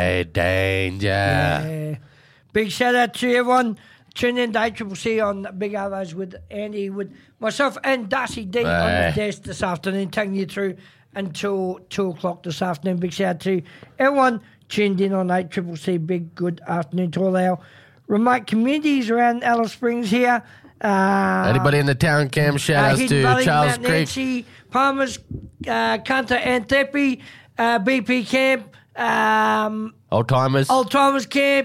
Hey, danger. Yeah. Big shout out to everyone. Tune in to ACCC on Big Arvos with Andy, with myself and Darcy D on the desk this afternoon, taking you through until 2 o'clock this afternoon. Big shout out to everyone tuned in on ACCC. Big good afternoon to all our remote communities around Alice Springs here. Anybody in the town camp, shout outs to Valley, Charles Mount Creek. Nancy, Palmers, Cunter, Anthepi, BP Camp, Old timers. Camp,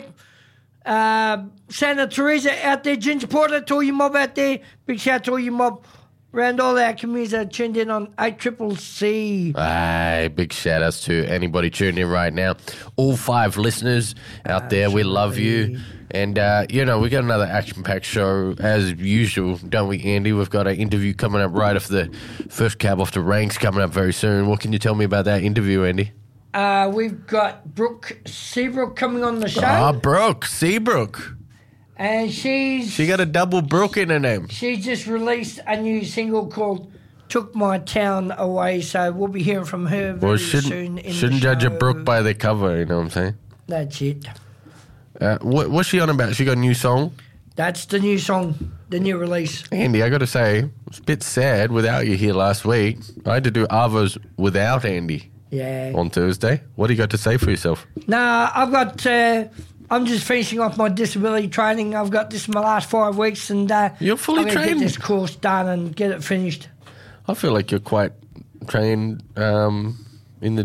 Santa Teresa out there, Ginger Porter, to all your mob out there. Big shout out to all your mob around all our communities that are tuned in on ACCC. Hey, big shout outs to anybody tuning in right now. All 5 listeners out there, we love you. And, we got another action-packed show as usual, don't we, Andy? We've got an interview coming up right off the first cab off the ranks coming up very soon. What can you tell me about that interview, Andy? We've got Brooke Seabrook coming on the show. Ah, Brooke Seabrook. And she got a double Brooke in her name. She just released a new single called Took My Town Away, so we'll be hearing from her very soon. Shouldn't judge a Brooke by the cover, you know what I'm saying? That's it. What's she on about? She got a new song? That's the new song, the new release. Andy, I got to say, it's a bit sad without you here last week. I had to do Arvos without Andy. Yeah. On Thursday. What do you got to say for yourself? Nah, I've got... I'm just finishing off my disability training. I've got this in my last 5 weeks, and you're fully I'm trained. Get this course done and get it finished. I feel like you're quite trained with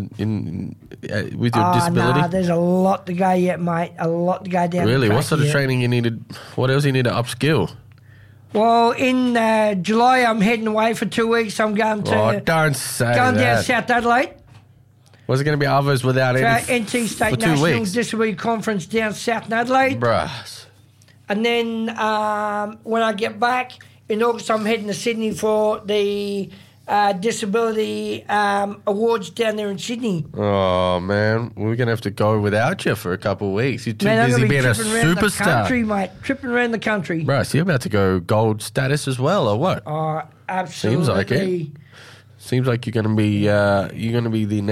your disability. Nah, there's a lot to go yet, mate. A lot to go down. Really? What sort of training you needed? What else you need to upskill? Well, in July, I'm heading away for 2 weeks. I'm going to don't say going that. down South Adelaide. Was it going to be Arvos without Andy? NT State National Disability Conference down South Adelaide. Bruh. And then when I get back in August, I'm heading to Sydney for the Disability Awards down there in Sydney. Oh, man. We're going to have to go without you for a couple of weeks. You're too busy being a superstar. Country, mate. Tripping around the country. Bruh, so you're about to go gold status as well, or what? Oh, absolutely. Seems like it. Seems like you're going to be the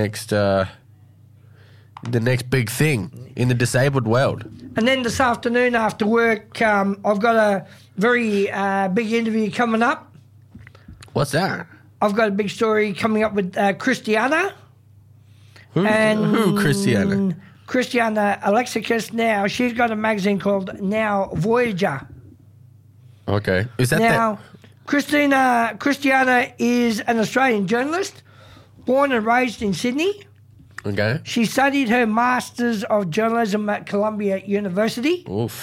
next big thing in the disabled world. And then this afternoon after work, I've got a very big interview coming up. What's that? I've got a big story coming up with Christiana. Who Christiana? Christiana Alexakis. Now, she's got a magazine called Now Voyager. Okay. Is that now? Christiana is an Australian journalist, born and raised in Sydney. Okay. She studied her Masters of Journalism at Columbia University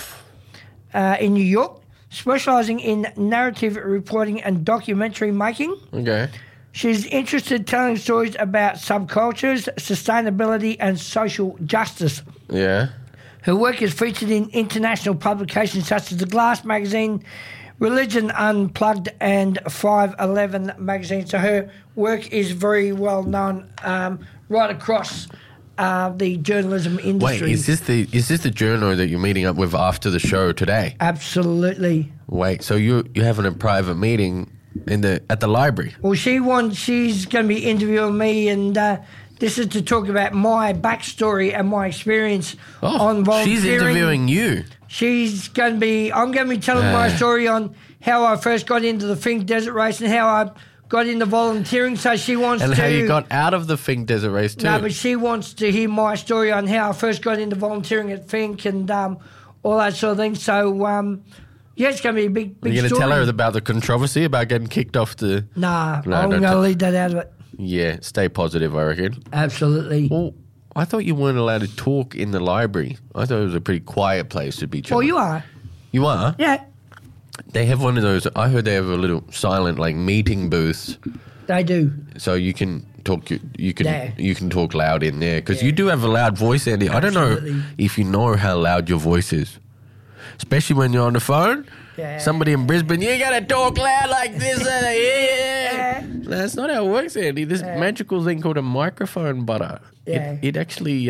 in New York, specialising in narrative reporting and documentary making. Okay. She's interested in telling stories about subcultures, sustainability and social justice. Yeah. Her work is featured in international publications such as The Glass magazine, Religion Unplugged and 511 magazine. So her work is very well known right across the journalism industry. Wait, is this the journo that you're meeting up with after the show today? Absolutely. Wait, so you're having a private meeting at the library? Well, she's going to be interviewing me, and this is to talk about my backstory and my experience on volunteering. She's interviewing you. I'm going to be telling my story on how I first got into the Finke Desert Race and how I got into volunteering. So she wants and how you got out of the Finke Desert Race too. No, but she wants to hear my story on how I first got into volunteering at Finke and all that sort of thing. So, it's going to be a big story. You're going to tell her about the controversy about getting kicked off the... Nah, I'm going to leave that out of it. Yeah, stay positive, I reckon. Absolutely. Well, I thought you weren't allowed to talk in the library. I thought it was a pretty quiet place to be chilling. Well, you are. You are? Yeah. They have one of those... I heard they have a little silent, meeting booths. They do. So you can talk... You can talk loud in there. Because you do have a loud voice, Andy. Absolutely. I don't know if you know how loud your voice is. Especially when you're on the phone. Yeah. Somebody in Brisbane, you got to talk loud like this. That's not how it works, Andy. This magical thing called a microphone butter. Yeah. It actually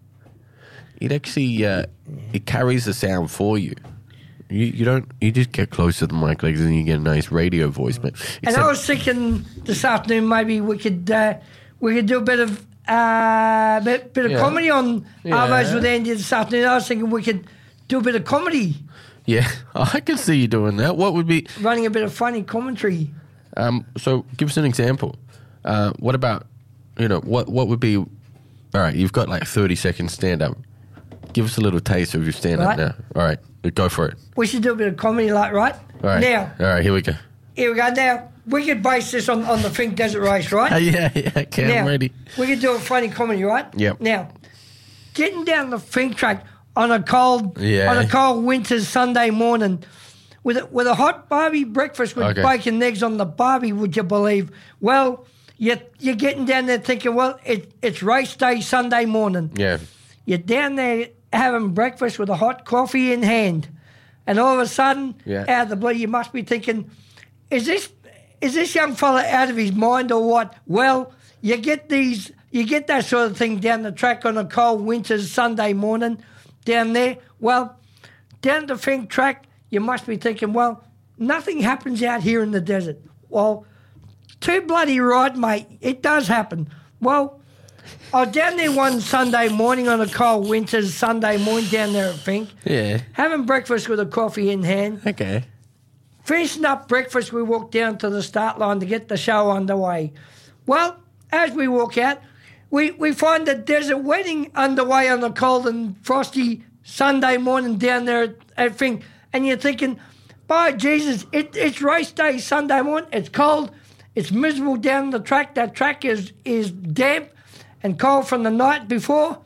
it carries the sound for you. You just get close to the mic like this and you get a nice radio voice. But I was thinking this afternoon maybe we could do a bit of bit of comedy on Arvos with Andy this afternoon. I was thinking we could do a bit of comedy. Yeah, I can see you doing that. What would be... Running a bit of funny commentary. So give us an example. What about, what would be... All right, you've got like 30 seconds stand-up. Give us a little taste of your stand-up now. All right, go for it. We should do a bit of comedy, right? All right. Now. All right, here we go. Here we go. Now, we could base this on the Finke Desert Race, right? Yeah, okay, I'm ready. We could do a funny comedy, right? Yep. Now, getting down the Finke track on a cold winter's Sunday morning with a hot barbie breakfast with bacon and eggs on the barbie, would you believe? Well, you're getting down there thinking, well, it's race day Sunday morning. Yeah. You're down there having breakfast with a hot coffee in hand, and all of a sudden, out of the blue, you must be thinking, is this young fella out of his mind or what? Well, you get that sort of thing down the track on a cold winter's Sunday morning down there. Well, down the Finke track, you must be thinking, well, nothing happens out here in the desert. Well, too bloody right, mate. It does happen. Well, I was down there one Sunday morning on a cold winter's Sunday morning down there at Finke. Yeah. Having breakfast with a coffee in hand. Okay. Finishing up breakfast, we walked down to the start line to get the show underway. Well, as we walk out, we find the desert wedding underway on a cold and frosty Sunday morning down there at Finke. And you're thinking, by Jesus, it's race day Sunday morning. It's cold. It's miserable down the track. That track is damp and cold from the night before.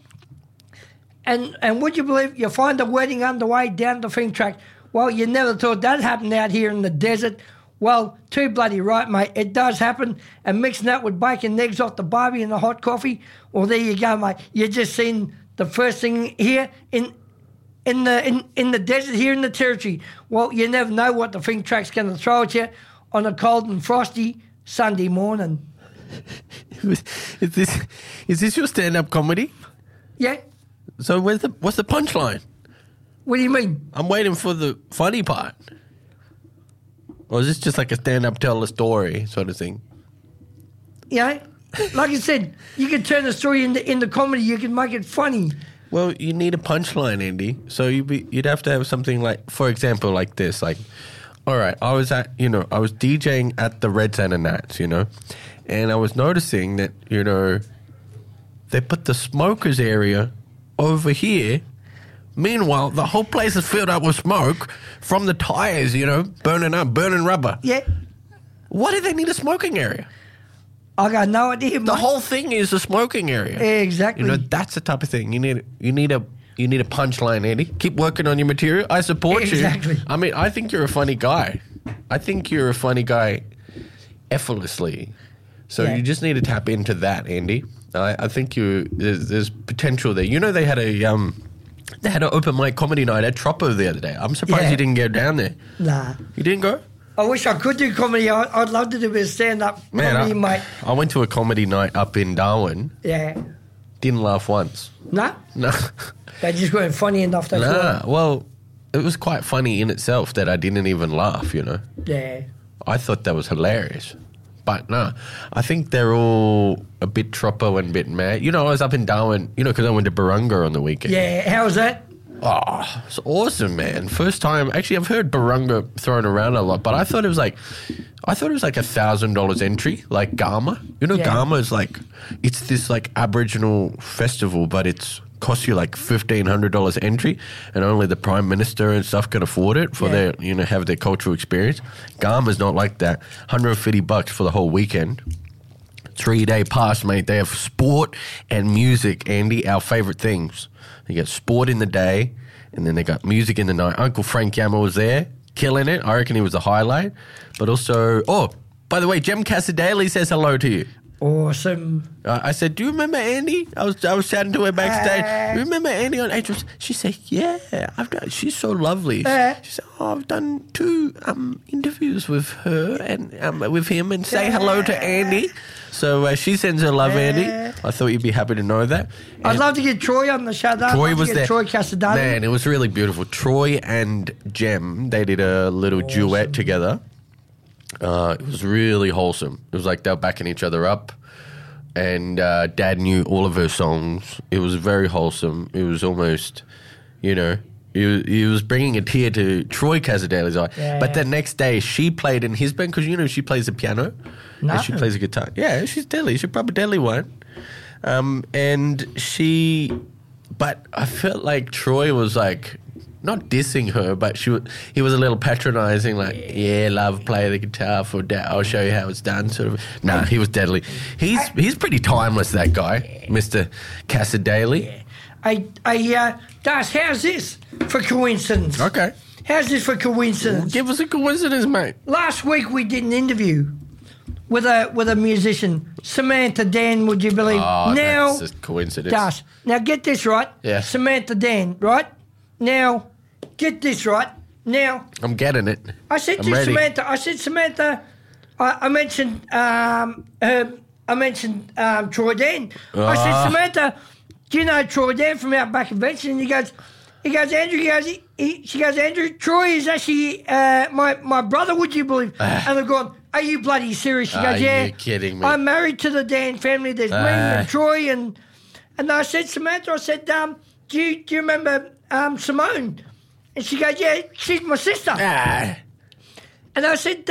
And would you believe you find the wedding underway down the Finke track? Well, you never thought that happened out here in the desert. Well, too bloody right, mate. It does happen. And mixing that with bacon and eggs off the barbie and the hot coffee, well, there you go, mate. You just seen the first thing here in the desert here in the territory. Well, you never know what the Finke track's going to throw at you on a cold and frosty Sunday morning. Is this your stand-up comedy? Yeah. So what's the punchline? What do you mean? I'm waiting for the funny part. Or is this just like a stand-up tell a story sort of thing? Yeah. Like I said, you can turn the story into comedy. You can make it funny. Well, you need a punchline, Andy. So you'd have to have something like, for example, like this. Like, all right, I was DJing at the Red Santa Nats, and I was noticing that, they put the smokers area over here. Meanwhile, the whole place is filled up with smoke from the tires, burning rubber. Yeah. Why do they need a smoking area? I got no idea, mate. The whole thing is a smoking area. Exactly. That's the type of thing. You need a punchline, Andy. Keep working on your material. I support you. Exactly. I mean, I think you're a funny guy. I think you're a funny guy effortlessly. So you just need to tap into that, Andy. I think there's potential there. They had an open mic comedy night at Troppo the other day. I'm surprised you didn't go down there. Nah. You didn't go? I wish I could do comedy. I'd love to do a bit of stand-up comedy, mate. I went to a comedy night up in Darwin. Yeah. Didn't laugh once. No? No. They just weren't funny enough. Well, it was quite funny in itself that I didn't even laugh, Yeah. I thought that was hilarious. But no, I think they're all a bit troppo and a bit mad. I was up in Darwin, because I went to Barunga on the weekend. Yeah, how was that? Oh, it's awesome, man. First time. Actually, I've heard Barunga thrown around a lot, but I thought it was like $1,000 entry, like Gama. Gama is like, it's this like Aboriginal festival, but it's costs you like $1,500 entry, and only the Prime Minister and stuff can afford it for their, have their cultural experience. Gama's not like that. $150 for the whole weekend. 3-day pass, mate. They have sport and music, Andy, our favourite things. They got sport in the day, and then they got music in the night. Uncle Frank Yammer was there, killing it. I reckon he was the highlight. But also, by the way, Jem Casadale says hello to you. Awesome. I said, do you remember Andy? I was chatting to her backstage. Do you remember Andy on Atriums? She said, yeah, I've done. She's so lovely. She said, I've done 2 interviews with her and with him, and say hello to Andy. So she sends her love, Andy. I thought you'd be happy to know that. And I'd love to get Troy on the show. Troy was there. Troy Casadale. Man, it was really beautiful. Troy and Jem, they did a little duet together. It was really wholesome. It was like they were backing each other up. and Dad knew all of her songs. It was very wholesome. It was almost, you know, he was bringing a tear to Troy Casadale's eye. Yeah. But the next day, she played in his band because, you know, she plays the piano. No. And she plays the guitar. Yeah, she's deadly. She's a proper deadly one. And but I felt like Troy was like, not dissing her, but he was a little patronising, like, yeah, love, play the guitar for Dad. I'll show you how it's done, sort of. Nah, he was deadly. He's pretty timeless, that guy, Mr. Casadale. Das, how's this for coincidence? Okay. How's this for coincidence? Give us a coincidence, mate. Last week we did an interview with a musician, Samantha Dan, would you believe? Oh, now, that's a coincidence. Das, now get this right. Yeah. Samantha Dan, right? Now, get this right. Now, I'm getting it. I said I'm to ready. Samantha, I mentioned Troy Dan. I said, Samantha, do you know Troy Dan from Outback Convention? And he goes, Andrew, she goes, Andrew, Troy is actually my brother, would you believe? And I'm going, are you bloody serious? She goes, yeah. Are you kidding me? I'm married to the Dan family. There's me and Troy. And I said, Samantha, do you remember Simone? And she goes, yeah, she's my sister. And I said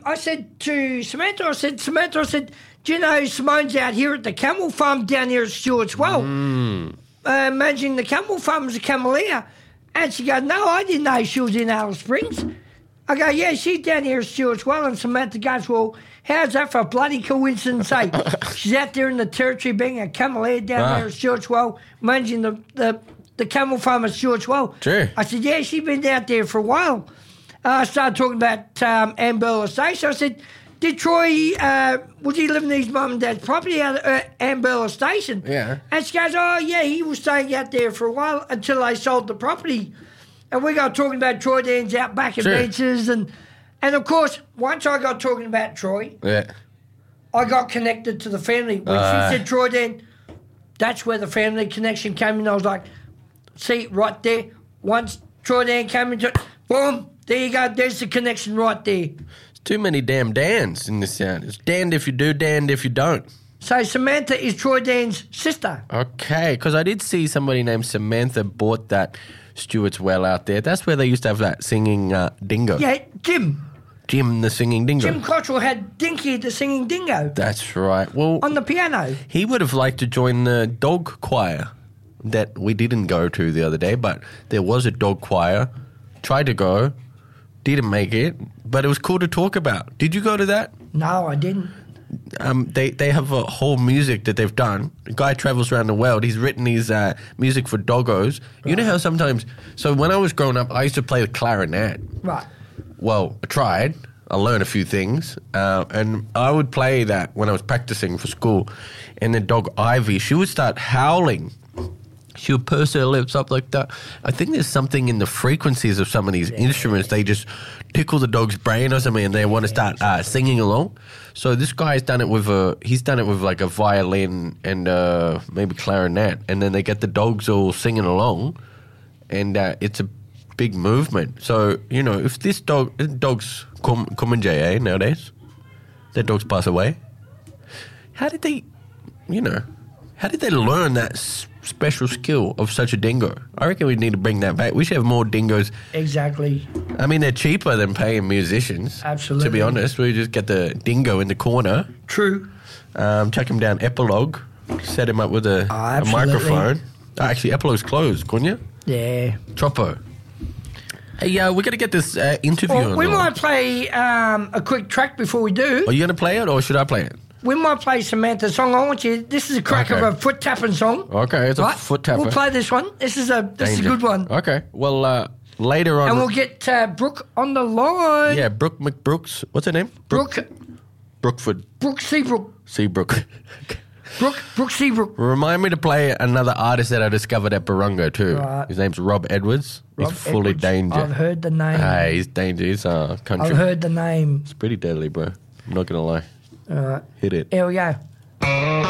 to Samantha, do you know Simone's out here at the camel farm down here at Stewart's Well? Managing the camel farm as a cameleer. And she goes, no, I didn't know she was in Alice Springs. I go, yeah, she's down here at Stewart's Well. And Samantha goes, well, how's that for a bloody coincidence? Hey, she's out there in the territory being a cameleer down there at Stewart's Well, managing the camel farm at Stewart's Well. True. I said, yeah, she's been out there for a while. I started talking about Amberle Estate. So I said, did Troy, was he living in his mum and dad's property out at Amberle Station? Yeah. And she goes, oh, yeah, he was staying out there for a while until they sold the property. And we got talking about Troy Dan's Outback Adventures. And of course, once I got talking about Troy, I got connected to the family. When she said Troy Dan, that's where the family connection came in. I was like, see, right there, once Troy Dan came into it, boom, there you go, there's the connection right there. Too many damn Dans in this sound. It's damned if you do, damned if you don't. So Samantha is Troy Dan's sister. Okay, because I did see somebody named Samantha bought that Stewart's Well out there. That's where they used to have that singing dingo. Yeah, Jim the singing dingo. Jim Cottrell had Dinky the singing dingo. That's right. Well, on the piano. He would have liked to join the dog choir that we didn't go to the other day, but there was a dog choir. Tried to go, didn't make it, but it was cool to talk about. Did you go to that? No, I didn't. They have a whole music that they've done. The guy travels around the world. He's written his music for doggos. Right. You know how sometimes... So when I was growing up, I used to play the clarinet. Right. Well, I tried. I learned a few things. And I would play that when I was practicing for school. And the dog Ivy, she would start howling. She would purse her lips up like that. I think there's something in the frequencies of some of these instruments. They just tickle the dog's brain or something, and they want to start singing along. So this guy's done it with like a violin and maybe clarinet, and then they get the dogs all singing along, and it's a big movement. So you know, if this dogs come in JA nowadays, their dogs pass away. How did they learn that special skill of such a dingo? I reckon we need to bring that back. We should have more dingoes. Exactly. I mean, they're cheaper than paying musicians. Absolutely. To be honest, we just get the dingo in the corner. True. Chuck him down Epilogue. Set him up with a microphone. Actually, Epilogue's closed, couldn't you? Yeah. Troppo. Hey, we're going to get this interview on. We might play a quick track before we do. Are you going to play it, or should I play it? We might play Samantha's song. This is a crack of a foot tapping song. Okay, it's a foot tapper. We'll play this one. This is a good one. Okay. Well, later on. And we'll get Brooke on the line. Yeah, Brooke McBrooks. What's her name? Brookford. Brooke Seabrook. Brooke Seabrook. Remind me to play another artist that I discovered at Barunga too. Right. His name's Rob Edwards. He's fully danger. I've heard the name. Hey, he's danger. He's country. I've heard the name. It's pretty deadly, bro. I'm not going to lie. All right. Hit it. Here we go.